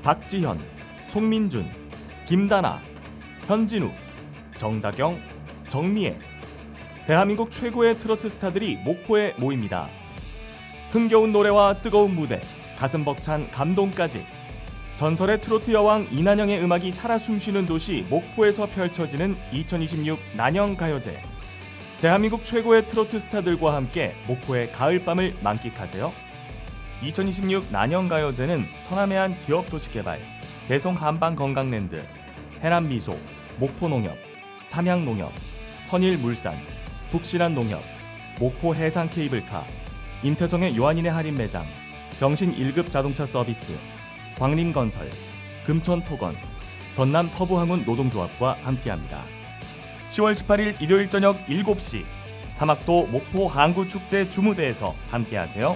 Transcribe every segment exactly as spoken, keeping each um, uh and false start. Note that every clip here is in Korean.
박지현, 송민준, 김다나, 현진우, 정다경, 정미애. 대한민국 최고의 트로트 스타들이 목포에 모입니다. 흥겨운 노래와 뜨거운 무대, 가슴 벅찬 감동까지. 전설의 트로트 여왕 이난영의 음악이 살아 숨쉬는 도시 목포에서 펼쳐지는 이천이십육 난영가요제. 대한민국 최고의 트로트 스타들과 함께 목포의 가을밤을 만끽하세요. 이천이십육 난영가요제는 천안해안 기업도시개발, 대송한방건강랜드, 해남미소, 목포농협, 삼양농협, 선일물산, 북신한농협, 목포해상케이블카, 임태성의 요한인의 할인매장, 병신 일 급 자동차 서비스, 광림건설, 금천토건, 전남 서부항운 노동조합과 함께합니다. 시월 십팔일 일요일 저녁 일곱 시 사막도 목포 항구축제 주무대에서 함께하세요.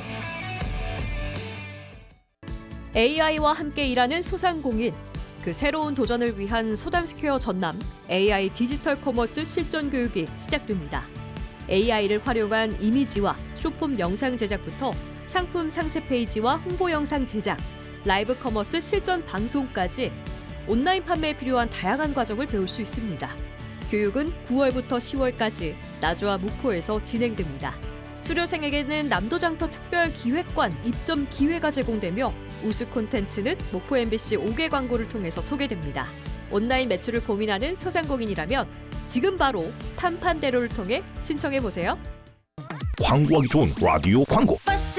에이아이와 함께 일하는 소상공인, 그 새로운 도전을 위한 소담스퀘어 전남 에이아이 디지털 커머스 실전 교육이 시작됩니다. 에이아이를 활용한 이미지와 쇼폼 영상 제작부터 상품 상세 페이지와 홍보 영상 제작, 라이브 커머스 실전 방송까지 온라인 판매에 필요한 다양한 과정을 배울 수 있습니다. 교육은 구월부터 시월까지 나주와 목포에서 진행됩니다. 수료생에게는 남도장터 특별기획관 입점 기회가 제공되며 우수 콘텐츠는 목포 엠비씨 오 개 광고를 통해서 소개됩니다. 온라인 매출을 고민하는 소상공인이라면 지금 바로 판판대로를 통해 신청해보세요. 광고하기 좋은 라디오 광고. 버스